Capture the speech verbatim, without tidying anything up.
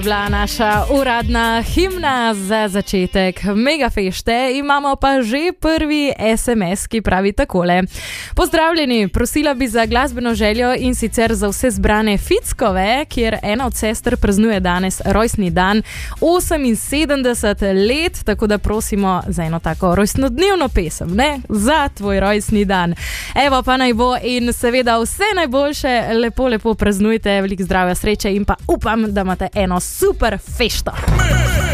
Bila naša uradna himna za začetek megafešte, imamo pa že prvi es em es, ki pravi takole. Pozdravljeni, prosila bi za glasbeno željo in sicer za vse zbrane Fickove, kjer ena od sester praznuje danes rojstni dan, oseminsedemdeset let, tako da prosimo za eno tako rojstnodnevno pesem, ne, za tvoj rojstni dan. Evo pa naj bo in seveda vse najboljše, lepo, lepo praznujte, veliko zdravja, sreče in pa upam, da imate eno super fešto.